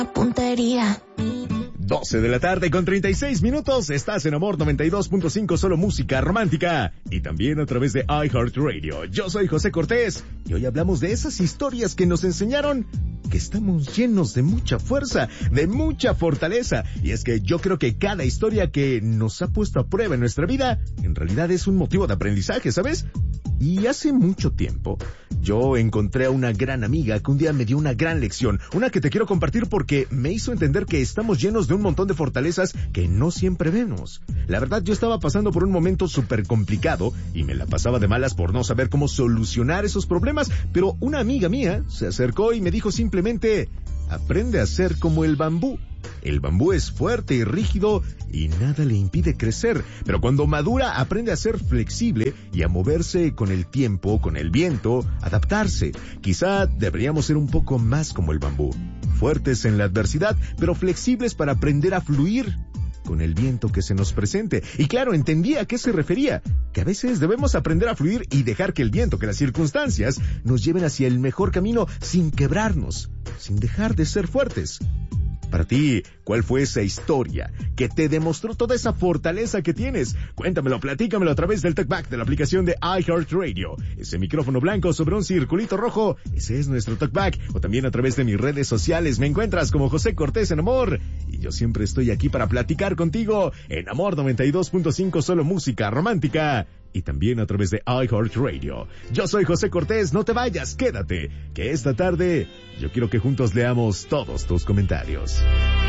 puntería. 12 de la tarde con 36 minutos, estás en Amor 92.5, solo música romántica, y también a través de iHeartRadio. Yo soy José Cortés, y hoy hablamos de esas historias que nos enseñaron que estamos llenos de mucha fuerza, de mucha fortaleza, y es que yo creo que cada historia que nos ha puesto a prueba en nuestra vida, en realidad es un motivo de aprendizaje, ¿sabes? Y hace mucho tiempo, yo encontré a una gran amiga que un día me dio una gran lección, una que te quiero compartir porque me hizo entender que estamos llenos de un montón de fortalezas que no siempre vemos. La verdad, yo estaba pasando por un momento súper complicado y me la pasaba de malas por no saber cómo solucionar esos problemas, pero una amiga mía se acercó y me dijo simplemente: aprende a ser como el bambú. El bambú es fuerte y rígido y nada le impide crecer, pero cuando madura aprende a ser flexible y a moverse con el tiempo, con el viento, adaptarse. Quizá deberíamos ser un poco más como el bambú, fuertes en la adversidad, pero flexibles para aprender a fluir con el viento que se nos presente. Y claro, entendí a qué se refería, que a veces debemos aprender a fluir y dejar que el viento, que las circunstancias, nos lleven hacia el mejor camino sin quebrarnos, sin dejar de ser fuertes. Para ti, ¿cuál fue esa historia que te demostró toda esa fortaleza que tienes? Cuéntamelo, platícamelo a través del TalkBack de la aplicación de iHeartRadio. Ese micrófono blanco sobre un circulito rojo, ese es nuestro TalkBack. O también a través de mis redes sociales. Me encuentras como José Cortés en Amor. Y yo siempre estoy aquí para platicar contigo en Amor 92.5, solo música romántica. Y también a través de iHeartRadio. Yo soy José Cortés, no te vayas, quédate, que esta tarde yo quiero que juntos leamos todos tus comentarios.